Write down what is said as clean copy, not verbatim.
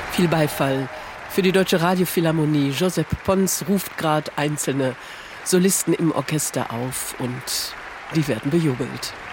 Viel Beifall für die Deutsche Radiophilharmonie. Josep Pons ruft gerade einzelne Solisten im Orchester auf und die werden bejubelt.